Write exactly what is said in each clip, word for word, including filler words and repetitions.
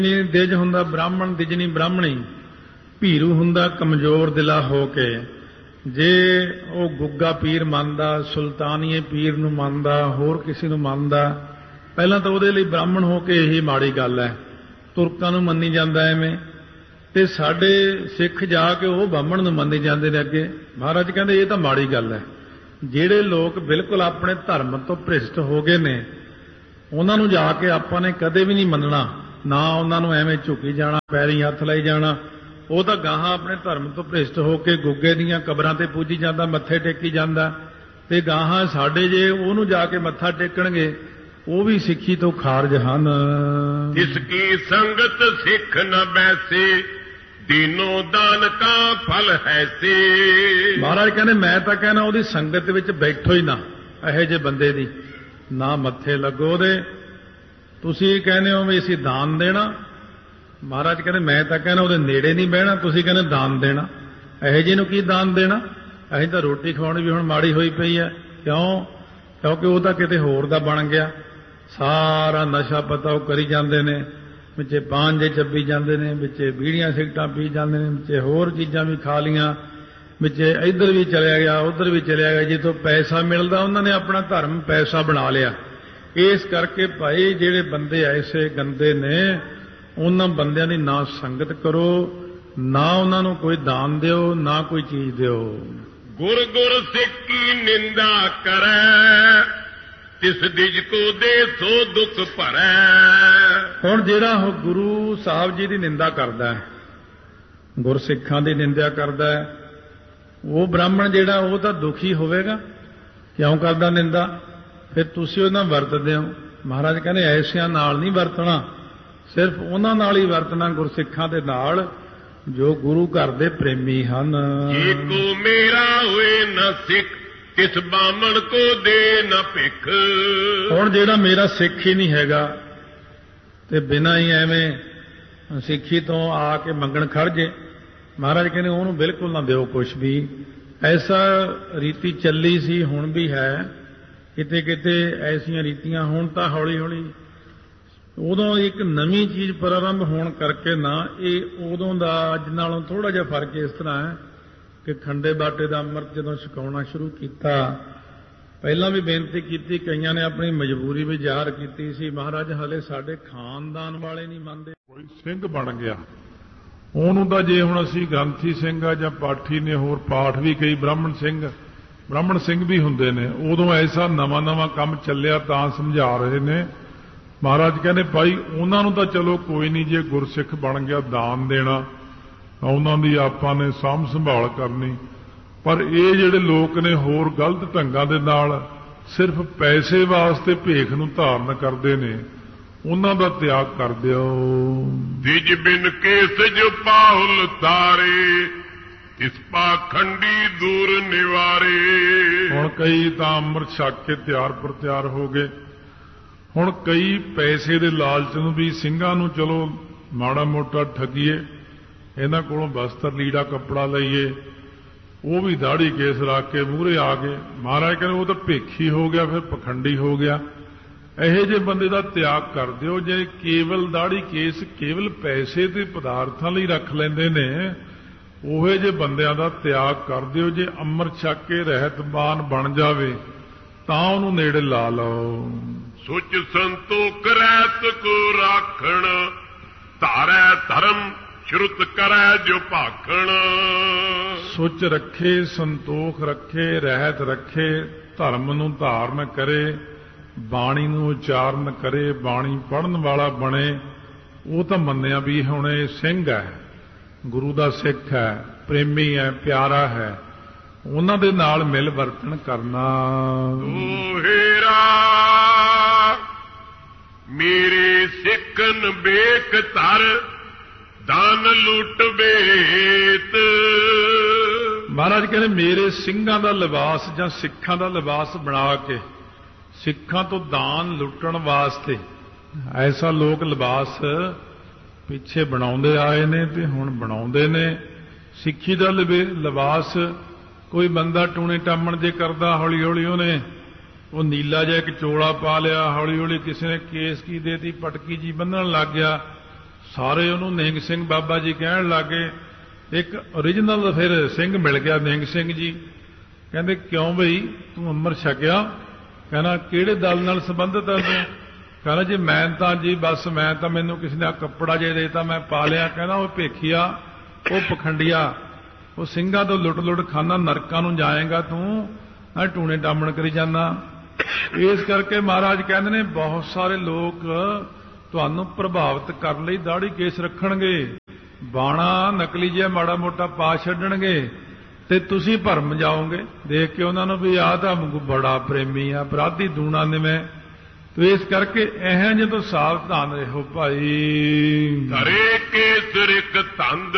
ਦਿਜ ਹੁੰਦਾ ਬ੍ਰਾਹਮਣ ਦਿਜਨੀ ਬ੍ਰਾਹਮਣੀ, ਭੀਰੂ ਹੁੰਦਾ ਕਮਜ਼ੋਰ ਦਿਲਾ ਹੋ ਕੇ। ਜੇ ਉਹ ਗੁੱਗਾ ਪੀਰ ਮੰਨਦਾ, ਸੁਲਤਾਨੀਏ ਪੀਰ ਨੂੰ ਮੰਨਦਾ, ਹੋਰ ਕਿਸੇ ਨੂੰ ਮੰਨਦਾ, ਪਹਿਲਾਂ ਤਾਂ ਉਹਦੇ ਲਈ ਬ੍ਰਾਹਮਣ ਹੋ ਕੇ ਇਹੀ ਮਾੜੀ ਗੱਲ ਹੈ। ਤੁਰਕਾਂ ਨੂੰ ਮੰਨੀ ਜਾਂਦਾ ਐਵੇਂ, ਤੇ ਸਾਡੇ ਸਿੱਖ ਜਾ ਕੇ ਉਹ ਬਾਹਮਣ ਨੂੰ ਮੰਨੀ ਜਾਂਦੇ ਨੇ ਅੱਗੇ। ਮਹਾਰਾਜ ਕਹਿੰਦੇ ਇਹ ਤਾਂ ਮਾੜੀ ਗੱਲ ਹੈ। ਜਿਹੜੇ ਲੋਕ ਬਿਲਕੁਲ ਆਪਣੇ ਧਰਮ ਤੋਂ ਭ੍ਰਿਸ਼ਟ ਹੋ ਗਏ ਨੇ, ਉਹਨਾਂ ਨੂੰ ਜਾ ਕੇ ਆਪਾਂ ਨੇ ਕਦੇ ਵੀ ਨਹੀਂ ਮੰਨਣਾ, ਨਾ ਉਹਨਾਂ ਨੂੰ ਐਵੇਂ ਝੁਕੀ ਜਾਣਾ, ਪੈਰੀਂ ਹੱਥ ਲਾਈ ਜਾਣਾ। ਉਹ ਤਾਂ ਗਾਹਾਂ ਆਪਣੇ ਧਰਮ ਤੋਂ ਭ੍ਰਿਸ਼ਟ ਹੋ ਕੇ ਗੁੱਗੇ ਦੀਆਂ ਕਬਰਾਂ ਤੇ ਪੂਜੀ ਜਾਂਦਾ, ਮੱਥੇ ਟੇਕੀ ਜਾਂਦਾ, ਤੇ ਗਾਹਾਂ ਸਾਡੇ ਜੇ ਉਹਨੂੰ ਜਾ ਕੇ ਮੱਥਾ ਟੇਕਣਗੇ ਉਹ ਵੀ ਸਿੱਖੀ ਤੋਂ ਖਾਰਜ ਹਨ। ਜਿਸ ਕੀ ਸੰਗਤ ਸਿੱਖ ਨ ਬੈਸੇ, ਦੀਨੋ ਦਾਨ ਕਾ ਫਲ ਹੈਸੇ। ਮਹਾਰਾਜ ਕਹਿੰਦੇ ਮੈਂ ਤਾਂ ਕਹਿਣਾ ਉਹਦੀ ਸੰਗਤ ਵਿੱਚ ਬੈਠੋ ਹੀ ਨਾ, ਇਹੋ ਜਿਹੇ ਬੰਦੇ ਦੀ ਨਾ ਮੱਥੇ ਲੱਗੋ ਉਹਦੇ। ਤੁਸੀਂ ਕਹਿੰਦੇ ਹੋ ਵੀ ਅਸੀਂ ਦਾਨ ਦੇਣਾ, ਮਹਾਰਾਜ ਕਹਿੰਦੇ ਮੈਂ ਤਾਂ ਕਹਿਣਾ ਉਹਦੇ ਨੇੜੇ ਨਹੀਂ ਬਹਿਣਾ, ਤੁਸੀਂ ਕਹਿੰਦੇ ਦਾਨ ਦੇਣਾ। ਇਹੋ ਜਿਹੇ ਨੂੰ ਕੀ ਦਾਨ ਦੇਣਾ? ਅਸੀਂ ਤਾਂ ਰੋਟੀ ਖਵਾਉਣੀ ਵੀ ਹੁਣ ਮਾੜੀ ਹੋਈ ਪਈ ਹੈ। ਕਿਉਂ? ਕਿਉਂਕਿ ਉਹ ਤਾਂ ਕਿਤੇ ਹੋਰ ਦਾ ਬਣ ਗਿਆ। ਸਾਰਾ ਨਸ਼ਾ ਪਤਾ ਉਹ ਕਰੀ ਜਾਂਦੇ ਨੇ, ਵਿੱਚੇ ਪਾਂਜੇ ਚੱਬੀ ਜਾਂਦੇ ਨੇ, ਵਿੱਚੇ ਬੀੜੀਆਂ ਸਿਗਰਟਾਂ ਪੀ ਜਾਂਦੇ ਨੇ, ਵਿੱਚੇ ਹੋਰ ਚੀਜ਼ਾਂ ਵੀ ਖਾ ਲੀਆਂ, ਵਿੱਚੇ ਇੱਧਰ ਵੀ ਚਲਿਆ ਗਿਆ ਉੱਧਰ ਵੀ ਚਲਿਆ ਗਿਆ। ਜਿੱਥੋਂ ਪੈਸਾ ਮਿਲਦਾ ਉਹਨਾਂ ਨੇ ਆਪਣਾ ਧਰਮ ਪੈਸਾ ਬਣਾ ਲਿਆ। ਇਸ ਕਰਕੇ ਭਾਈ ਜਿਹੜੇ ਬੰਦੇ ਐਸੇ ਗੰਦੇ ਨੇ, ਉਹਨਾਂ ਬੰਦਿਆਂ ਦੀ ਨਾ ਸੰਗਤ ਕਰੋ, ਨਾ ਉਹਨਾਂ ਨੂੰ ਕੋਈ ਦਾਨ ਦਿਓ, ਨਾ ਕੋਈ ਚੀਜ਼ ਦਿਓ। ਗੁਰ ਗੁਰ ਸਿੱਖ ਕੀ ਨਿੰਦਾ ਕਰੈ, ਤਿਸ ਦਿਜ ਕੋ ਦੇ ਸੋ ਦੁੱਖ ਭਰੈ। ਹੁਣ ਜਿਹੜਾ ਉਹ ਗੁਰੂ ਸਾਹਿਬ ਜੀ ਦੀ ਨਿੰਦਾ ਕਰਦਾ ਹੈ, ਗੁਰਸਿੱਖਾਂ ਦੀ ਨਿੰਦਾ ਕਰਦਾ ਹੈ, ਉਹ ਬ੍ਰਾਹਮਣ ਜਿਹੜਾ ਉਹ ਤਾਂ ਦੁਖੀ ਹੋਵੇਗਾ। ਕਿਉਂ ਕਰਦਾ ਨਿੰਦਾ? ਫਿਰ ਤੁਸੀਂ ਉਹਨਾਂ ਵਰਤਦੇ ਹੋ। ਮਹਾਰਾਜ ਕਹਿੰਦੇ ਐਸਿਆਂ ਨਾਲ ਨਹੀਂ ਵਰਤਣਾ, ਸਿਰਫ ਉਹਨਾਂ ਨਾਲ ਹੀ ਵਰਤਣਾ, ਗੁਰਸਿੱਖਾਂ ਦੇ ਨਾਲ ਜੋ ਗੁਰੂ ਘਰ ਦੇ ਪ੍ਰੇਮੀ ਹਨ। ਜੇ ਕੋ ਮੇਰਾ ਹੋਏ ਨਾ ਸਿੱਖ, ਕਿਸ ਬਾਮਣ ਕੋ ਦੇ ਨਾ ਭਿਖ। ਹੁਣ ਜਿਹੜਾ ਮੇਰਾ ਸਿੱਖ ਹੀ ਨਹੀਂ ਹੈਗਾ ਤੇ ਬਿਨਾਂ ਹੀ ਐਵੇਂ ਸਿੱਖੀ ਤੋਂ ਆ ਕੇ ਮੰਗਣ ਖੜ ਜੇ, ਮਹਾਰਾਜ ਕਹਿੰਦੇ ਉਹਨੂੰ ਬਿਲਕੁਲ ਨਾ ਦਿਓ ਕੁਛ ਵੀ। ਐਸਾ ਰੀਤੀ ਚੱਲੀ ਸੀ, ਹੁਣ ਵੀ ਹੈ, ਕਿਤੇ ਕਿਤੇ ਐਸੀਆਂ ਰੀਤੀਆਂ। ਹੁਣ ਤਾਂ ਹੌਲੀ ਹੌਲੀ ਉਦੋਂ ਇੱਕ ਨਵੀਂ ਚੀਜ਼ ਪ੍ਰਾਰੰਭ ਹੋਣ ਕਰਕੇ ਨਾ, ਇਹ ਉਦੋਂ ਦਾ ਅੱਜ ਨਾਲੋਂ ਥੋੜਾ ਜਿਹਾ ਫਰਕ ਇਸ ਤਰ੍ਹਾਂ ਹੈ ਕਿ ਖੰਡੇ ਬਾਟੇ ਦਾ ਅੰਮ੍ਰਿਤ ਜਦੋਂ ਛਕਾਉਣਾ ਸ਼ੁਰੂ ਕੀਤਾ, ਪਹਿਲਾਂ ਵੀ ਬੇਨਤੀ ਕੀਤੀ, ਕਈਆਂ ਨੇ ਆਪਣੀ ਮਜਬੂਰੀ ਵੀ ਜ਼ਾਹਰ ਕੀਤੀ ਸੀ, ਮਹਾਰਾਜ ਹਲੇ ਸਾਡੇ ਖਾਨਦਾਨ ਵਾਲੇ ਨਹੀਂ ਮੰਨਦੇ। ਕੋਈ ਸਿੰਘ ਬਣ ਗਿਆ, ਉਹਨੂੰ ਤਾਂ ਜੇ ਹੁਣ ਅਸੀਂ ਗ੍ਰੰਥੀ ਸਿੰਘ ਆ ਜਾਂ ਪਾਠੀ ਨੇ, ਹੋਰ ਪਾਠ ਵੀ ਕਈ ਬ੍ਰਾਹਮਣ ਸਿੰਘ ਬ੍ਰਾਹਮਣ ਸਿੰਘ ਵੀ ਹੁੰਦੇ ਨੇ, ਉਦੋਂ ਐਸਾ ਨਵਾਂ ਨਵਾਂ ਕੰਮ ਚੱਲਿਆ ਤਾਂ ਸਮਝਾ ਰਹੇ ਨੇ। ਮਹਾਰਾਜ ਕਹਿੰਦੇ ਭਾਈ ਉਹਨਾਂ ਨੂੰ ਤਾਂ ਚਲੋ ਕੋਈ ਨਹੀਂ, ਜੇ ਗੁਰਸਿੱਖ ਬਣ ਗਿਆ ਦਾਨ ਦੇਣਾ, ਉਹਨਾਂ ਦੀ ਆਪਾਂ ਨੇ ਸਾਂਭ ਸੰਭਾਲ ਕਰਨੀ। ਪਰ ਇਹ ਜਿਹੜੇ ਲੋਕ ਨੇ ਹੋਰ ਗਲਤ ਢੰਗਾਂ ਦੇ ਨਾਲ ਸਿਰਫ ਪੈਸੇ ਵਾਸਤੇ ਭੇਖ ਨੂੰ ਧਾਰਨ ਕਰਦੇ ਨੇ, ਉਹਨਾਂ ਦਾ ਤਿਆਗ ਕਰ ਦਿਓ। ਦਿਜ ਬਿਨ ਕੇਸ ਜੋ ਪਾਹੁਲ ਤਾਰੇ, ਇਸ ਪਾਖੰਡੀ ਦੂਰ ਨਿਵਾਰੇ। ਹੁਣ ਕਈ ਤਾਂ ਅੰਮ੍ਰਿਤ ਛਕ ਕੇ ਤਿਆਰ ਪਰ ਤਿਆਰ ਹੋ ਗਏ। ਹੁਣ ਕਈ ਪੈਸੇ ਦੇ ਲਾਲਚ ਨੂੰ ਵੀ ਸਿੰਘਾਂ ਨੂੰ ਚਲੋ ਮਾੜਾ ਮੋਟਾ ਠੱਗੀਏ, ਇਹਨਾਂ ਕੋਲੋਂ ਬਸਤਰ ਲੀੜਾ ਕੱਪੜਾ ਲਈਏ, ਉਹ ਵੀ ਦਾੜੀ ਕੇਸ ਰੱਖ ਕੇ ਮੂਹਰੇ ਆ ਗਏ। ਮਹਾਰਾਜ ਕਹਿੰਦੇ ਉਹ ਤਾਂ ਭੇਖੀ ਹੋ ਗਿਆ, ਫਿਰ ਪਖੰਡੀ ਹੋ ਗਿਆ। ਇਹੋ ਜਿਹੇ ਬੰਦੇ ਦਾ ਤਿਆਗ ਕਰ ਦਿਓ। ਜੇ ਕੇਵਲ ਦਾੜੀ ਕੇਸ ਕੇਵਲ ਪੈਸੇ ਤੇ ਪਦਾਰਥਾਂ ਲਈ ਰੱਖ ਲੈਂਦੇ ਨੇ, ਉਹੇ ਜਿਹੇ ਬੰਦਿਆਂ ਦਾ ਤਿਆਗ ਕਰ ਦਿਓ। ਜੇ ਅੰਮ੍ਰਿਤ ਛਕ ਕੇ ਰਹਿਤਬਾਨ ਬਣ ਜਾਵੇ ਤਾਂ ਉਹਨੂੰ ਨੇੜੇ ਲਾ ਲਓ। ਸੁਚ ਸੰਤੋਖ ਰਹਿਤ ਕੋ ਰਾਖਣ, ਧਾਰੈ ਧਰਮ ਸ਼ਰੁਤ ਕਰੈ ਜੋ ਭਾਖਣ। ਸੁਚ ਰੱਖੇ, ਸੰਤੋਖ ਰੱਖੇ, ਰਹਿਤ ਰੱਖੇ, ਧਰਮ ਨੂੰ ਧਾਰਨ ਕਰੇ, ਬਾਣੀ ਨੂੰ ਉਚਾਰਨ ਕਰੇ, ਬਾਣੀ ਪੜ੍ਹਨ ਵਾਲਾ ਬਣੇ, ਉਹ ਤਾਂ ਮੰਨਿਆ ਵੀ ਹੁਣ ਇਹ ਸਿੰਘ ਹੈ, ਗੁਰੂ ਦਾ ਸਿੱਖ ਹੈ, ਪ੍ਰੇਮੀ ਹੈ, ਪਿਆਰਾ ਹੈ, ਉਹਨਾਂ ਦੇ ਨਾਲ ਮਿਲ ਵਰਤਣ ਕਰਨਾ। ਦੋਹੇਰਾ ਮੇਰੇ ਸਿੱਖਨ ਬੇਕ ਧਰ, ਦਾਨ ਲੁੱਟ ਵੇਤ। ਮਹਾਰਾਜ ਕਹਿੰਦੇ ਮੇਰੇ ਸਿੰਘਾਂ ਦਾ ਲਿਬਾਸ ਜਾਂ ਸਿੱਖਾਂ ਦਾ ਲਿਬਾਸ ਬਣਾ ਕੇ ਸਿੱਖਾਂ ਤੋਂ ਦਾਨ ਲੁੱਟਣ ਵਾਸਤੇ ਐਸਾ ਲੋਕ ਲਿਬਾਸ ਪਿੱਛੇ ਬਣਾਉਂਦੇ ਆਏ ਨੇ ਤੇ ਹੁਣ ਬਣਾਉਂਦੇ ਨੇ। ਸਿੱਖੀ ਦਾ ਲਿਬਾਸ ਕੋਈ ਬੰਦਾ ਟੂਣੇ ਟਾਮਣ ਜੇ ਕਰਦਾ, ਹੌਲੀ ਹੌਲੀ ਉਹਨੇ ਉਹ ਨੀਲਾ ਜਿਹਾ ਇੱਕ ਚੋਲਾ ਪਾ ਲਿਆ, ਹੌਲੀ ਹੌਲੀ ਕਿਸੇ ਨੇ ਕੇਸ ਕੀ ਦੇਤੀ, ਪਟਕੀ ਜੀ ਬੰਨਣ ਲੱਗ ਗਿਆ, ਸਾਰੇ ਉਹਨੂੰ ਨਿਹੰਗ ਸਿੰਘ ਬਾਬਾ ਜੀ ਕਹਿਣ ਲੱਗੇ। ਇੱਕ ਓਰੀਜਨਲ ਫਿਰ ਸਿੰਘ ਮਿਲ ਗਿਆ ਨਿਹੰਗ ਸਿੰਘ ਜੀ। ਕਹਿੰਦੇ ਕਿਉਂ ਬਈ ਤੂੰ ਅੰਮ੍ਰਿਤ ਛਕਿਆ? ਕਹਿੰਦਾ ਕਿਹੜੇ ਦਲ ਨਾਲ ਸੰਬੰਧਿਤ ਹੈ ਤੂੰ? ਕਹਿੰਦਾ ਜੀ ਮੈਂ ਤਾਂ ਜੀ ਬਸ ਮੈਂ ਤਾਂ ਮੈਨੂੰ ਕਿਸੇ ਨੇ ਕੱਪੜਾ ਜੇ ਦੇਤਾ ਮੈਂ ਪਾ ਲਿਆ। ਕਹਿੰਦਾ ਉਹ ਭੇਖੀਆ, ਉਹ ਪਖੰਡੀਆ, ਉਹ ਸਿੰਘਾਂ ਤੋਂ ਲੁੱਟ ਲੁੱਟ ਖਾਨਾ, ਨਰਕਾਂ ਨੂੰ ਜਾਏਗਾ ਤੂੰ, ਆ ਟੂਣੇ ਡਾਮਣ ਕਰੀ ਜਾਂਦਾ। ਇਸ ਕਰਕੇ ਮਹਾਰਾਜ ਕਹਿੰਦੇ ਨੇ ਬਹੁਤ ਸਾਰੇ ਲੋਕ ਤੁਹਾਨੂੰ ਪ੍ਰਭਾਵਿਤ ਕਰਨ ਲਈ ਦਾੜੀ ਕੇਸ ਰੱਖਣਗੇ, ਬਾਣਾ ਨਕਲੀ ਜਿਹਾ ਮਾੜਾ ਮੋਟਾ ਪਾ ਛੱਡਣਗੇ ਤੇ ਤੁਸੀਂ ਭਰਮ ਜਾਓਗੇ। ਦੇਖ ਕੇ ਉਹਨਾਂ ਨੂੰ ਵੀ ਆਹ ਤਾਂ ਬੜਾ ਪ੍ਰੇਮੀ ਆ, ਅਪਰਾਧੀ ਦੂਣਾ ਨਿਵੇਂ। ਤੋ ਇਸ ਕਰਕੇ ਇਹ ਜੇ ਤੋਂ ਸਾਵਧਾਨ ਰਹੋ ਭਾਈ। ਧਰੇ ਕੇਸ ਰਿਕ ਧੰਦ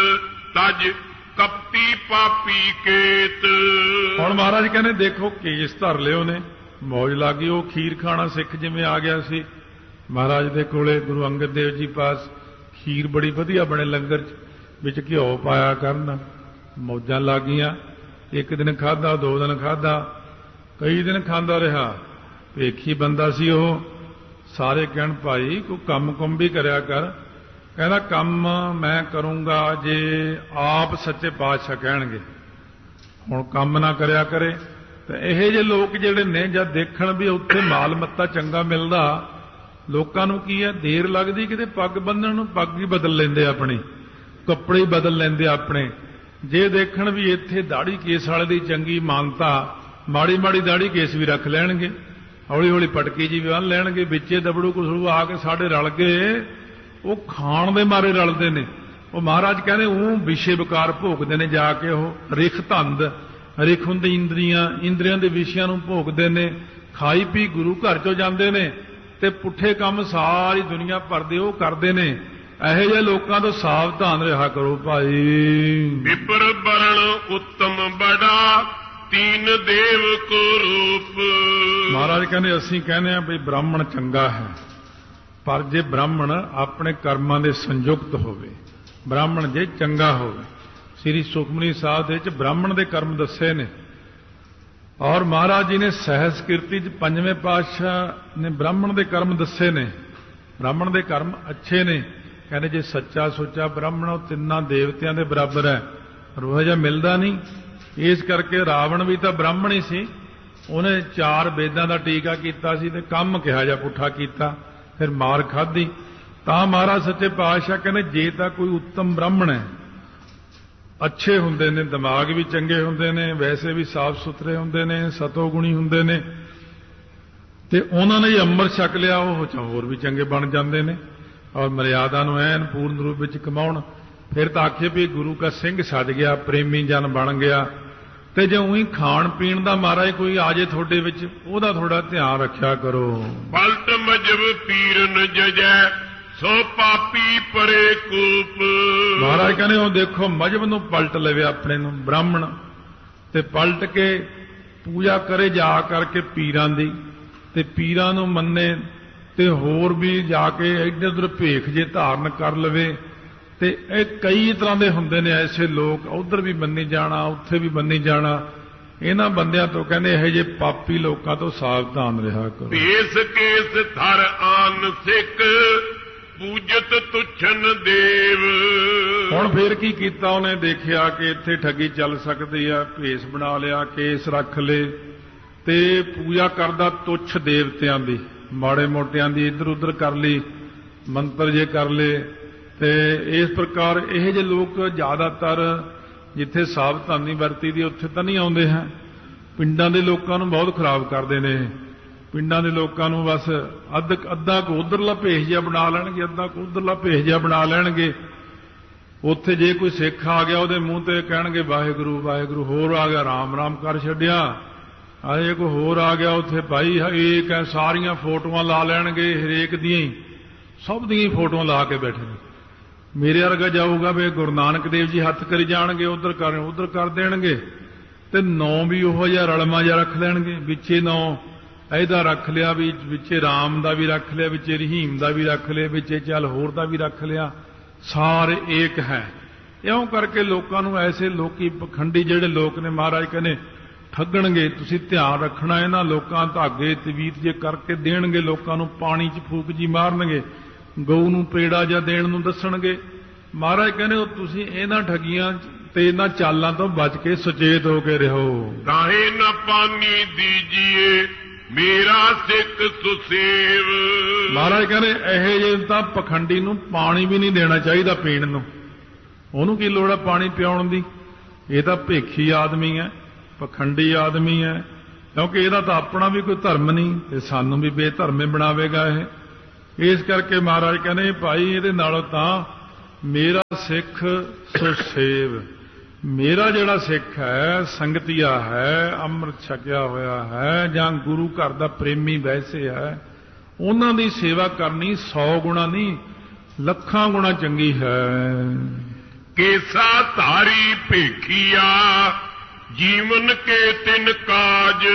ਤਜ ਕਪਟੀ ਪਾਪੀ ਕੇਤ। ਹੁਣ ਮਹਾਰਾਜ ਕਹਿੰਦੇ ਦੇਖੋ ਕੇਸ ਧਰ ਲਿਓ ਨੇ, ਮੌਜ ਲੱਗੀ। ਉਹ ਖੀਰ ਖਾਣਾ ਸਿੱਖ ਜਿਵੇਂ ਆ ਗਿਆ ਸੀ ਮਹਾਰਾਜ ਦੇ ਕੋਲੇ, ਗੁਰੂ ਅੰਗਦ ਦੇਵ ਜੀ ਪਾਸ ਖੀਰ ਬੜੀ ਵਧੀਆ ਬਣੇ ਲੰਗਰ ਚ, ਵਿੱਚ ਘਿਓ ਪਾਇਆ ਕਰਨ, ਮੌਜਾਂ ਲੱਗ ਗਈਆਂ। ਇੱਕ ਦਿਨ ਖਾਧਾ, ਦੋ ਦਿਨ ਖਾਧਾ, ਕਈ ਦਿਨ ਖਾਂਦਾ ਰਿਹਾ। ਭੇਖੀ ਬੰਦਾ ਸੀ ਉਹ। ਸਾਰੇ ਕਹਿਣ ਭਾਈ ਕੋਈ ਕੰਮ ਕੁੰਮ ਵੀ ਕਰਿਆ ਕਰ। ਕਹਿੰਦਾ ਕੰਮ ਮੈਂ ਕਰੂੰਗਾ ਜੇ ਆਪ ਸੱਚੇ ਪਾਤਸ਼ਾਹ ਕਹਿਣਗੇ। ਹੁਣ ਕੰਮ ਨਾ ਕਰਿਆ ਕਰੇ ਤੇ ਇਹੋ ਜਿਹੇ ਲੋਕ ਜਿਹੜੇ ਨੇ ਜਦ ਦੇਖਣ ਵੀ ਉੱਥੇ ਮਾਲ ਮੱਤਾ ਚੰਗਾ ਮਿਲਦਾ, ਲੋਕਾਂ ਨੂੰ ਕੀ ਹੈ ਦੇਰ ਲੱਗਦੀ ਕਿਤੇ ਪੱਗ ਬੰਨਣ ਨੂੰ, ਪੱਗ ਹੀ ਬਦਲ ਲੈਂਦੇ ਆਪਣੀ, ਕੱਪੜੇ ਹੀ ਬਦਲ ਲੈਂਦੇ ਆਪਣੇ। ਜੇ ਦੇਖਣ ਵੀ ਇੱਥੇ ਦਾੜੀ ਕੇਸ ਵਾਲੇ ਦੀ ਚੰਗੀ ਮਾਨਤਾ, ਮਾੜੀ ਮਾੜੀ ਦਾੜੀ ਕੇਸ ਵੀ ਰੱਖ ਲੈਣਗੇ, ਹੌਲੀ ਹੌਲੀ ਪਟਕੀ ਜੀ ਵੀ ਬੰਨ੍ਹ ਲੈਣਗੇ। ਵਿੱਚੇ ਦਬੜੂ ਕੁਸੜੂ ਆ ਕੇ ਸਾਡੇ ਰਲ ਗਏ, ਉਹ ਖਾਣ ਦੇ ਮਾਰੇ ਰਲਦੇ ਨੇ। ਉਹ ਮਹਾਰਾਜ ਕਹਿੰਦੇ ਉਹ ਵਿਸ਼ੇ ਵਿਕਾਰ ਭੋਗਦੇ ਨੇ ਜਾ ਕੇ। ਉਹ ਰਿਖ ਧੰਦ, ਰਿਖ ਹੁੰਦੀ ਇੰਦਰੀਆਂ, ਇੰਦਰੀਆਂ ਦੇ ਵਿਸ਼ਿਆਂ ਨੂੰ ਭੋਗਦੇ ਨੇ। ਖਾਈ ਪੀ ਗੁਰੂ ਘਰ ਚੋਂ ਜਾਂਦੇ ਨੇ ਤੇ ਪੁੱਠੇ ਕੰਮ ਸਾਰੀ ਦੁਨੀਆ ਭਰ ਦੇ ਉਹ ਕਰਦੇ ਨੇ। ਇਹੋ ਜਿਹੇ ਲੋਕਾਂ ਤੋਂ ਸਾਵਧਾਨ ਰਿਹਾ ਕਰੋ ਭਾਈ। ਵਿਪਰ ਬਰਣ ਉੱਤਮ ਬੜਾ ਤੀਨ ਦੇਵ ਕੋ ਰੂਪ। ਮਹਾਰਾਜ ਕਹਿੰਦੇ ਅਸੀਂ ਕਹਿੰਦੇ ਆ ਵੀ ਬ੍ਰਾਹਮਣ ਚੰਗਾ ਹੈ, ਪਰ ਜੇ ਬ੍ਰਾਹਮਣ ਆਪਣੇ ਕਰਮਾਂ ਦੇ ਸੰਯੁਕਤ ਹੋਵੇ, ਬ੍ਰਾਹਮਣ ਜੇ ਚੰਗਾ ਹੋਵੇ। ਸ੍ਰੀ ਸੁਖਮਨੀ ਸਾਹਿਬ ਦੇ ਵਿੱਚ ਬ੍ਰਾਹਮਣ ਦੇ ਕਰਮ ਦੱਸੇ ਨੇ, ਔਰ ਮਹਾਰਾਜ ਜੀ ਨੇ ਸਹਿਜ ਕੀਰਤੀ ਚ ਪੰਜਵੇਂ ਪਾਤਸ਼ਾਹ ਨੇ ਬ੍ਰਾਹਮਣ ਦੇ ਕਰਮ ਦੱਸੇ ਨੇ। ਬ੍ਰਾਹਮਣ ਦੇ ਕਰਮ ਅੱਛੇ ਨੇ। ਕਹਿੰਦੇ ਜੇ ਸੱਚਾ ਸੁੱਚਾ ਬ੍ਰਾਹਮਣ ਉਹ ਤਿੰਨਾਂ ਦੇਵਤਿਆਂ ਦੇ ਬਰਾਬਰ ਹੈ, ਪਰ ਉਹ ਜਿਹਾ ਮਿਲਦਾ ਨਹੀਂ। ਇਸ ਕਰਕੇ ਰਾਵਣ ਵੀ ਤਾਂ ਬ੍ਰਾਹਮਣ ਹੀ ਸੀ, ਉਹਨੇ ਚਾਰ ਵੇਦਾਂ ਦਾ ਟੀਕਾ ਕੀਤਾ ਸੀ ਤੇ ਕੰਮ ਕਿਹਾ ਜਾਂ ਪੁੱਠਾ ਕੀਤਾ, ਫਿਰ ਮਾਰ ਖਾਧੀ। ਤਾਂ ਮਹਾਰਾਜ ਸੱਚੇ ਪਾਤਸ਼ਾਹ ਕਹਿੰਦੇ ਜੇ ਤਾਂ ਕੋਈ ਉੱਤਮ ਬ੍ਰਾਹਮਣ ਹੈ, ਅੱਛੇ ਹੁੰਦੇ ਨੇ, ਦਿਮਾਗ ਵੀ ਚੰਗੇ ਹੁੰਦੇ ਨੇ, ਵੈਸੇ ਵੀ ਸਾਫ਼ ਸੁਥਰੇ ਹੁੰਦੇ ਨੇ, ਸਤੋ ਗੁਣੀ ਹੁੰਦੇ ਨੇ, ਤੇ ਉਹਨਾਂ ਨੇ ਅੰਮ੍ਰਿਤ ਛਕ ਲਿਆ, ਉਹ ਹੋਰ ਵੀ ਚੰਗੇ ਬਣ ਜਾਂਦੇ ਨੇ ਔਰ ਮਰਿਆਦਾ ਨੂੰ ਐਨ ਪੂਰਨ ਰੂਪ ਵਿੱਚ ਕਮਾਉਣ। ਫਿਰ ਤਾਂ ਆਖੇ ਵੀ ਗੁਰੂ ਕਾ ਸਿੰਘ ਸੱਜ ਗਿਆ, ਪ੍ਰੇਮੀ ਜਨ ਬਣ ਗਿਆ। ਤੇ ਜੇ ਉਹੀ ਖਾਣ ਪੀਣ ਦਾ ਮਹਾਰਾਜ ਕੋਈ ਆ ਜੇ ਤੁਹਾਡੇ ਵਿੱਚ, ਉਹਦਾ ਥੋੜਾ ਧਿਆਨ ਰੱਖਿਆ ਕਰੋ। ਪਲਟ ਮਜਬ ਪੀਰਨ ਜਜੈ ਸੋ ਪਾਪੀ ਪਰੇ ਕੂਪ। ਮਹਾਰਾਜ ਕਹਿੰਦੇ ਉਹ ਦੇਖੋ ਮਜਬ ਨੂੰ ਪਲਟ ਲਵੇ ਆਪਣੇ ਨੂੰ ਬ੍ਰਾਹਮਣ, ਤੇ ਪਲਟ ਕੇ ਪੂਜਾ ਕਰੇ ਜਾ ਕਰਕੇ ਪੀਰਾਂ ਦੀ, ਤੇ ਪੀਰਾਂ ਨੂੰ ਮੰਨੇ, ਤੇ ਹੋਰ ਵੀ ਜਾ ਕੇ ਇੱਧਰ ਉੱਧਰ ਭੇਖ ਜੇ ਧਾਰਨ ਕਰ ਲਵੇ। ਤੇ ਇਹ ਕਈ ਤਰ੍ਹਾਂ ਦੇ ਹੁੰਦੇ ਨੇ ਐਸੇ ਲੋਕ, ਉਧਰ ਵੀ ਮੰਨੀ ਜਾਣਾ, ਉੱਥੇ ਵੀ ਮੰਨੀ ਜਾਣਾ। ਇਹਨਾਂ ਬੰਦਿਆਂ ਤੋਂ ਕਹਿੰਦੇ ਇਹੋ ਜਿਹੇ ਪਾਪੀ ਲੋਕਾਂ ਤੋਂ ਸਾਵਧਾਨ ਰਿਹਾ ਕਰੋ। ਭੇਸ ਕੇਸ ਧਰ ਆਨ ਸਿੱਖ ਪੂਜਤ ਤੁਛਨ ਦੇਵ। ਹੁਣ ਫੇਰ ਕੀ ਕੀਤਾ ਉਹਨੇ, ਦੇਖਿਆ ਕਿ ਇੱਥੇ ਠੱਗੀ ਚੱਲ ਸਕਦੀ ਆ, ਭੇਸ ਬਣਾ ਲਿਆ, ਕੇਸ ਰੱਖ ਲਏ ਤੇ ਪੂਜਾ ਕਰਦਾ ਤੁੱਛ ਦੇਵਤਿਆਂ ਦੀ, ਮਾੜੇ ਮੋਟਿਆਂ ਦੀ ਇੱਧਰ ਉੱਧਰ ਕਰ ਲਈ, ਮੰਤਰ ਜੇ ਕਰ ਲਏ। ਤੇ ਇਸ ਪ੍ਰਕਾਰ ਇਹ ਜਿਹੇ ਲੋਕ ਜ਼ਿਆਦਾਤਰ ਜਿੱਥੇ ਸਾਵਧਾਨੀ ਵਰਤੀ ਦੀ ਉੱਥੇ ਤਾਂ ਨਹੀਂ ਆਉਂਦੇ ਹੈ। ਪਿੰਡਾਂ ਦੇ ਲੋਕਾਂ ਨੂੰ ਬਹੁਤ ਖਰਾਬ ਕਰਦੇ ਨੇ। ਪਿੰਡਾਂ ਦੇ ਲੋਕਾਂ ਨੂੰ ਬਸ ਅੱਧ ਅੱਧਾ ਕੁ ਉਧਰਲਾ ਭੇਸ ਜਿਹਾ ਬਣਾ ਲੈਣਗੇ, ਅੱਧਾ ਕੁ ਉਧਰਲਾ ਭੇਸ ਜਿਹਾ ਬਣਾ ਲੈਣਗੇ। ਉੱਥੇ ਜੇ ਕੋਈ ਸਿੱਖ ਆ ਗਿਆ ਉਹਦੇ ਮੂੰਹ ਤੇ ਕਹਿਣਗੇ ਵਾਹਿਗੁਰੂ ਵਾਹਿਗੁਰੂ, ਹੋਰ ਆ ਗਿਆ ਰਾਮ ਰਾਮ ਕਰ ਛੱਡਿਆ। ਅਜੇ ਕੋਈ ਹੋਰ ਆ ਗਿਆ ਉੱਥੇ ਭਾਈ ਇੱਕ ਹੈ, ਸਾਰੀਆਂ ਫੋਟੋਆਂ ਲਾ ਲੈਣਗੇ, ਹਰੇਕ ਦੀਆਂ ਹੀ, ਸਭ ਦੀਆਂ ਹੀ ਫੋਟੋਆਂ ਲਾ ਕੇ ਬੈਠੇ ਨੇ। ਮੇਰੇ ਵਰਗਾ ਜਾਊਗਾ ਵੀ ਗੁਰੂ ਨਾਨਕ ਦੇਵ ਜੀ ਹੱਥ ਕਰੀ ਜਾਣਗੇ, ਉਧਰ ਕਰ ਉਧਰ ਕਰ ਦੇਣਗੇ, ਤੇ ਨਾਂ ਵੀ ਉਹੋ ਜਿਹਾ ਰਲਮਾ ਜਿਹਾ ਰੱਖ ਲੈਣਗੇ। ਵਿੱਚੇ ਨਾਂ ਇਹਦਾ ਰੱਖ ਲਿਆ, ਵੀ ਵਿੱਚੇ ਰਾਮ ਦਾ ਵੀ ਰੱਖ ਲਿਆ, ਵਿੱਚੇ ਰਹੀਮ ਦਾ ਵੀ ਰੱਖ ਲਿਆ, ਵਿੱਚੇ ਚੱਲ ਹੋਰ ਦਾ ਵੀ ਰੱਖ ਲਿਆ, ਸਾਰੇ ਏਕ ਹੈ। ਇਉਂ ਕਰਕੇ ਲੋਕਾਂ ਨੂੰ ਐਸੇ ਲੋਕੀ ਪਖੰਡੀ ਜਿਹੜੇ ਲੋਕ ਨੇ ਮਹਾਰਾਜ ਕਹਿੰਦੇ ਠੱਗਣਗੇ। ਤੁਸੀਂ ਧਿਆਨ ਰੱਖਣਾ, ਇਹਨਾਂ ਲੋਕਾਂ ਧਾਗੇ ਤਵੀਤ ਜੇ ਕਰਕੇ ਦੇਣਗੇ, ਲੋਕਾਂ ਨੂੰ ਪਾਣੀ 'ਚ ਫੂਕ ਜੀ ਮਾਰਨਗੇ, ਗਊ ਨੂੰ ਪੇੜਾ ਜਾਂ ਦੇਣ ਨੂੰ ਦੱਸਣਗੇ। ਮਹਾਰਾਜ ਕਹਿੰਦੇ ਉਹ ਤੁਸੀਂ ਇਹਨਾਂ ਠੱਗੀਆਂ ਤੇ ਇਹਨਾਂ ਚਾਲਾਂ ਤੋਂ ਬਚ ਕੇ ਸੁਚੇਤ ਹੋ ਕੇ ਰਹੋ। ਕਾਹੇ ਨਾ ਪਾਣੀ ਦੀਜੀਏ ਮੇਰਾ ਸਿੱਖ ਸੁਸੇਵ। ਮਹਾਰਾਜ ਕਹਿੰਦੇ ਇਹੋ ਜਿਹੇ ਤਾਂ ਪਖੰਡੀ ਨੂੰ ਪਾਣੀ ਵੀ ਨਹੀਂ ਦੇਣਾ ਚਾਹੀਦਾ ਪੀਣ ਨੂੰ। ਉਹਨੂੰ ਕੀ ਲੋੜ ਹੈ ਪਾਣੀ ਪਿਆਉਣ ਦੀ? ਇਹ ਤਾਂ ਭੇਖੀ ਆਦਮੀ ਹੈ, ਪਖੰਡੀ ਆਦਮੀ ਹੈ, ਕਿਉਂਕਿ ਇਹਦਾ ਤਾਂ ਆਪਣਾ ਵੀ ਕੋਈ ਧਰਮ ਨਹੀਂ ਤੇ ਸਾਨੂੰ ਵੀ ਬੇਧਰਮੇ ਬਣਾਵੇਗਾ ਇਹ। ਇਸ ਕਰਕੇ ਮਹਾਰਾਜ ਕਹਿੰਦੇ ਭਾਈ ਇਹਦੇ ਨਾਲੋਂ ਤਾਂ ਮੇਰਾ ਸਿੱਖ ਸੁਸੇਵ, ਮੇਰਾ ਜਿਹੜਾ ਸਿੱਖ ਹੈ, ਸੰਗਤੀਆ ਹੈ, ਅੰਮ੍ਰਿਤ ਛਕਿਆ ਹੋਇਆ ਹੈ ਜਾਂ ਗੁਰੂ ਘਰ ਦਾ ਪ੍ਰੇਮੀ ਵੈਸੇ ਹੈ, ਉਹਨਾਂ ਦੀ ਸੇਵਾ ਕਰਨੀ ਸੌ ਗੁਣਾ ਨਹੀਂ ਲੱਖਾਂ ਗੁਣਾ ਚੰਗੀ ਹੈ। ਕੇਸਾ ਧਾਰੀ ਭੇਖੀਆ ਜੀਵਨ ਕੇ ਤਿਨ ਕਾਜ।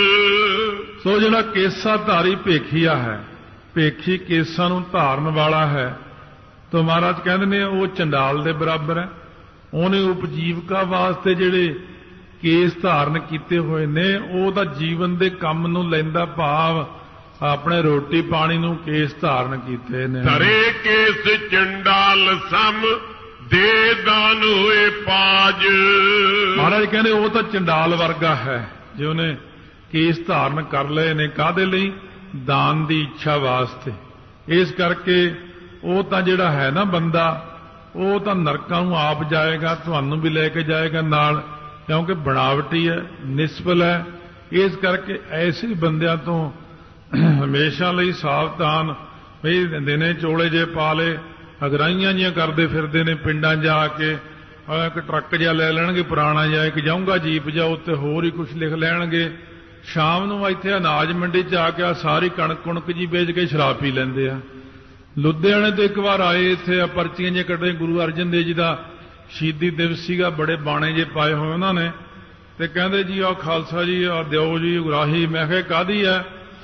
ਸੋ ਜਿਹੜਾ ਕੇਸਾ ਧਾਰੀ ਭੇਖੀਆ ਹੈ, ਭੇਖੀ ਕੇਸਾਂ ਨੂੰ ਧਾਰਨ ਵਾਲਾ ਹੈ, ਤਾਂ ਮਹਾਰਾਜ ਕਹਿੰਦੇ ਨੇ ਉਹ ਚੰਡਾਲ ਦੇ ਬਰਾਬਰ ਹੈ। ਉਹਨੇ ਉਪਜੀਵਕਾ ਵਾਸਤੇ ਜਿਹੜੇ ਕੇਸ ਧਾਰਨ ਕੀਤੇ ਹੋਏ ਨੇ ਉਹ ਤਾਂ ਜੀਵਨ ਦੇ ਕੰਮ ਨੂੰ ਲੈਂਦਾ, ਭਾਵ ਆਪਣੇ ਰੋਟੀ ਪਾਣੀ ਨੂੰ ਕੇਸ ਧਾਰਨ ਕੀਤੇ ਨੇ। ਧਰੇ ਕੇਸ ਚੰਡਾਲ ਸਮ ਦੇ ਦਾਨ ਹੋਏ ਪਾਜ। ਮਹਾਰਾਜ ਕਹਿੰਦੇ ਉਹ ਤਾਂ ਚੰਡਾਲ ਵਰਗਾ ਹੈ ਜੇ ਉਹਨੇ ਕੇਸ ਧਾਰਨ ਕਰ ਲਏ ਨੇ। ਕਾਹਦੇ ਲਈ? ਦਾਨ ਦੀ ਇੱਛਾ ਵਾਸਤੇ। ਇਸ ਕਰਕੇ ਉਹ ਤਾਂ ਜਿਹੜਾ ਹੈ ਨਾ ਬੰਦਾ, ਉਹ ਤਾਂ ਨਰਕਾਂ ਨੂੰ ਆਪ ਜਾਏਗਾ, ਤੁਹਾਨੂੰ ਵੀ ਲੈ ਕੇ ਜਾਏਗਾ ਨਾਲ, ਕਿਉਂਕਿ ਬਣਾਵਟੀ ਹੈ, ਨਿਸਫਲ ਹੈ। ਇਸ ਕਰਕੇ ਐਸੇ ਬੰਦਿਆਂ ਤੋਂ ਹਮੇਸ਼ਾ ਲਈ ਸਾਵਧਾਨ। ਵੀ ਦਿਨੇ ਚੋਲੇ ਜੇ ਪਾ ਲਏ, ਅਗਰਾਈਆਂ ਜੀਆਂ ਕਰਦੇ ਫਿਰਦੇ ਨੇ ਪਿੰਡਾਂ ਜਾ ਕੇ, ਇੱਕ ਟਰੱਕ ਜਿਹਾ ਲੈ ਲੈਣਗੇ ਪੁਰਾਣਾ ਜਿਹਾ, ਇੱਕ ਜਾਊਂਗਾ ਜੀਪ ਜਾ, ਉੱਤੇ ਹੋਰ ਹੀ ਕੁਝ ਲਿਖ ਲੈਣਗੇ। ਸ਼ਾਮ ਨੂੰ ਇੱਥੇ ਅਨਾਜ ਮੰਡੀ 'ਚ ਆ ਕੇ ਸਾਰੀ ਕਣਕ ਕੁਣਕ ਜੀ ਵੇਚ ਕੇ ਸ਼ਰਾਬ ਪੀ ਲੈਂਦੇ ਆ। ਲੁਧਿਆਣੇ ਤੋਂ ਇੱਕ ਵਾਰ ਆਏ, ਇੱਥੇ ਪਰਚੀਆਂ ਜੇ ਕੱਢੇ, ਗੁਰੂ ਅਰਜਨ ਦੇਵ ਜੀ ਦਾ ਸ਼ਹੀਦੀ ਦਿਵਸ ਸੀਗਾ, ਬੜੇ ਬਾਣੇ ਜੇ ਪਾਏ ਹੋਏ ਉਹਨਾਂ ਨੇ, ਤੇ ਕਹਿੰਦੇ ਜੀ ਆਹ ਖਾਲਸਾ ਜੀ ਆ ਦਿਓ ਜੀ ਉਗਰਾਹੀ। ਮੈਂ ਕਿਹਾ ਕਾਹਦੀ ਹੈ?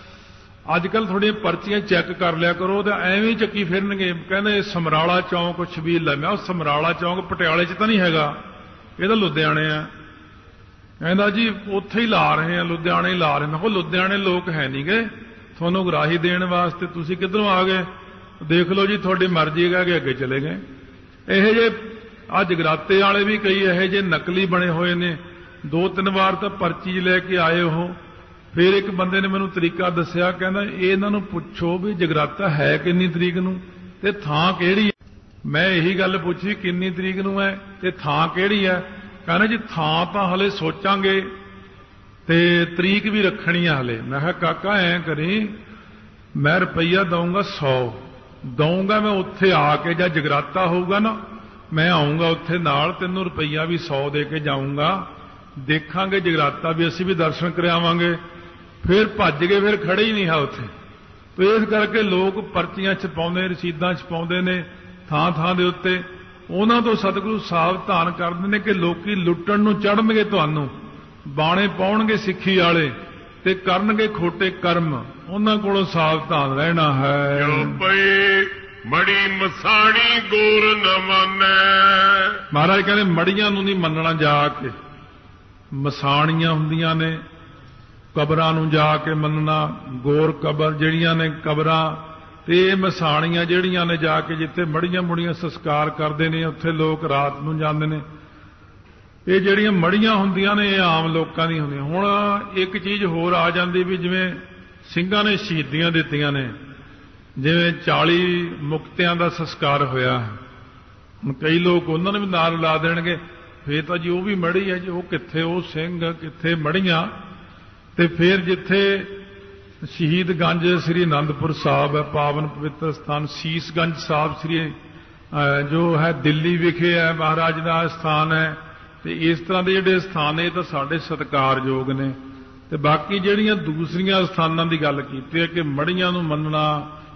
ਅੱਜ ਕੱਲ੍ਹ ਥੋੜ੍ਹੀਆਂ ਪਰਚੀਆਂ ਚੈੱਕ ਕਰ ਲਿਆ ਕਰੋ, ਤਾਂ ਐਵੇਂ ਹੀ ਚੱਕੀ ਫਿਰਨਗੇ। ਕਹਿੰਦੇ ਸਮਰਾਲਾ ਚੌਂਕ ਛਬੀਲ ਹੈ। ਮੈਂ ਉਹ ਸਮਰਾਲਾ ਚੌਂਕ ਪਟਿਆਲੇ 'ਚ ਤਾਂ ਨਹੀਂ ਹੈਗਾ, ਇਹ ਤਾਂ ਲੁਧਿਆਣੇ ਆ। ਕਹਿੰਦਾ ਜੀ ਉੱਥੇ ਹੀ ਲਾ ਰਹੇ ਆ, ਲੁਧਿਆਣੇ ਹੀ ਲਾ ਰਹੇ। ਮੈਂ ਕਿਹਾ ਲੁਧਿਆਣੇ ਲੋਕ ਹੈ ਨਹੀਂ ਗੇ ਤੁਹਾਨੂੰ ਉਗਰਾਹੀ ਦੇਣ ਵਾਸਤੇ, ਤੁਸੀਂ ਕਿੱਧਰੋਂ ਆ ਗਏ? ਦੇਖ ਲਓ ਜੀ ਤੁਹਾਡੀ ਮਰਜ਼ੀ ਹੈ ਕਿ ਅੱਗੇ ਚਲੇ ਗਏ। ਇਹੋ ਜਿਹੇ ਆ ਜਗਰਾਤੇ ਵਾਲੇ ਵੀ ਕਈ ਇਹੋ ਜਿਹੇ ਨਕਲੀ ਬਣੇ ਹੋਏ ਨੇ। ਦੋ ਤਿੰਨ ਵਾਰ ਤਾਂ ਪਰਚੀ ਲੈ ਕੇ ਆਏ ਉਹ। ਫਿਰ ਇੱਕ ਬੰਦੇ ਨੇ ਮੈਨੂੰ ਤਰੀਕਾ ਦੱਸਿਆ, ਕਹਿੰਦਾ ਇਹਨਾਂ ਨੂੰ ਪੁੱਛੋ ਵੀ ਜਗਰਾਤਾ ਹੈ ਕਿੰਨੀ ਤਰੀਕ ਨੂੰ ਤੇ ਥਾਂ ਕਿਹੜੀ ਹੈ। ਮੈਂ ਇਹੀ ਗੱਲ ਪੁੱਛੀ ਕਿੰਨੀ ਤਰੀਕ ਨੂੰ ਹੈ ਤੇ ਥਾਂ ਕਿਹੜੀ ਹੈ। ਕਹਿੰਦਾ ਜੀ ਥਾਂ ਤਾਂ ਹਲੇ ਸੋਚਾਂਗੇ ਤੇ ਤਰੀਕ ਵੀ ਰੱਖਣੀ ਆ ਹਲੇ। ਮੈਂ ਕਿਹਾ ਕਾਕਾ ਐਂ ਕਰੀ, ਮੈਂ ਰੁਪਈਆ ਦਊਂਗਾ ਸੌ ਦਊਂਗਾ, ਮੈਂ ਉੱਥੇ ਆ ਕੇ ਜਾਂ ਜਗਰਾਤਾ ਹੋਊਗਾ ਨਾ ਮੈਂ ਆਊਂਗਾ ਉੱਥੇ ਨਾਲ, ਤੈਨੂੰ ਰੁਪਈਆ ਵੀ ਸੌ ਦੇ ਕੇ ਜਾਊਂਗਾ, ਦੇਖਾਂਗੇ ਜਗਰਾਤਾ ਵੀ, ਅਸੀਂ ਵੀ ਦਰਸ਼ਨ ਕਰਾਵਾਂਗੇ। ਫਿਰ ਭੱਜ ਗਏ, ਫਿਰ ਖੜੇ ਹੀ ਨਹੀਂ ਹੈ ਉੱਥੇ। ਤੇ ਇਸ ਕਰਕੇ ਲੋਕ ਪਰਚੀਆਂ ਛਪਾਉਂਦੇ, ਰਸੀਦਾਂ ਛਪਾਉਂਦੇ ਨੇ ਥਾਂ ਥਾਂ ਦੇ ਉੱਤੇ। ਉਹਨਾਂ ਤੋਂ ਸਤਿਗੁਰੂ ਸਾਵਧਾਨ ਕਰਦੇ ਨੇ ਕਿ ਲੋਕੀ ਲੁੱਟਣ ਨੂੰ ਚੜ੍ਹਨਗੇ, ਤੁਹਾਨੂੰ ਬਾਣੇ ਪਾਉਣਗੇ ਸਿੱਖੀ ਵਾਲੇ ਤੇ ਕਰਨਗੇ ਖੋਟੇ ਕਰਮ। ਉਹਨਾਂ ਕੋਲੋਂ ਸਾਵਧਾਨ ਰਹਿਣਾ ਹੈ। ਜੋ ਪਈ ਮੜੀ ਮਸਾਣੀ ਗੋਰ ਨ ਮੰਨੈ। ਮਹਾਰਾਜ ਕਹਿੰਦੇ ਮੜੀਆਂ ਨੂੰ ਨਹੀਂ ਮੰਨਣਾ ਜਾ ਕੇ। ਮਸਾਣੀਆਂ ਹੁੰਦੀਆਂ ਨੇ, ਕਬਰਾਂ ਨੂੰ ਜਾ ਕੇ ਮੰਨਣਾ। ਗੋਰ ਕਬਰ ਜਿਹੜੀਆਂ ਨੇ ਕਬਰਾਂ, ਤੇ ਇਹ ਮਸਾਣੀਆਂ ਜਿਹੜੀਆਂ ਨੇ ਜਾ ਕੇ ਜਿੱਥੇ ਮੜੀਆਂ ਮੁੜੀਆਂ ਸੰਸਕਾਰ ਕਰਦੇ ਨੇ, ਉੱਥੇ ਲੋਕ ਰਾਤ ਨੂੰ ਜਾਂਦੇ ਨੇ। ਇਹ ਜਿਹੜੀਆਂ ਮੜੀਆਂ ਹੁੰਦੀਆਂ ਨੇ ਇਹ ਆਮ ਲੋਕਾਂ ਦੀਆਂ ਹੁੰਦੀਆਂ। ਹੁਣ ਇੱਕ ਚੀਜ਼ ਹੋਰ ਆ ਜਾਂਦੀ ਵੀ ਜਿਵੇਂ ਸਿੰਘਾਂ ਨੇ ਸ਼ਹੀਦੀਆਂ ਦਿੱਤੀਆਂ ਨੇ, ਜਿਵੇਂ ਚਾਲੀ ਮੁਕਤਿਆਂ ਦਾ ਸੰਸਕਾਰ ਹੋਇਆ। ਹੁਣ ਕਈ ਲੋਕ ਉਹਨਾਂ ਨੂੰ ਵੀ ਨਾਲ ਲਾ ਦੇਣਗੇ, ਫੇਰ ਤਾਂ ਜੀ ਉਹ ਵੀ ਮੜੀ ਹੈ ਜੀ, ਉਹ ਕਿੱਥੇ ਉਹ ਸਿੰਘ, ਕਿੱਥੇ ਮੜੀਆਂ। ਤੇ ਫਿਰ ਜਿੱਥੇ ਸ਼ਹੀਦਗੰਜ ਸ੍ਰੀ ਅਨੰਦਪੁਰ ਸਾਹਿਬ ਹੈ, ਪਾਵਨ ਪਵਿੱਤਰ ਸਥਾਨ, ਸੀਸਗੰਜ ਸਾਹਿਬ ਸ੍ਰੀ ਜੋ ਹੈ ਦਿੱਲੀ ਵਿਖੇ ਹੈ, ਮਹਾਰਾਜ ਦਾ ਸਥਾਨ ਹੈ। ਤੇ ਇਸ ਤਰ੍ਹਾਂ ਦੇ ਜਿਹੜੇ ਸਥਾਨ ਇਹ ਤਾਂ ਸਾਡੇ ਸਤਿਕਾਰਯੋਗ ਨੇ। ਤੇ ਬਾਕੀ ਜਿਹੜੀਆਂ ਦੂਸਰੀਆਂ ਸਥਾਨਾਂ ਦੀ ਗੱਲ ਕੀਤੀ ਹੈ ਕਿ ਮੜੀਆਂ ਨੂੰ ਮੰਨਣਾ,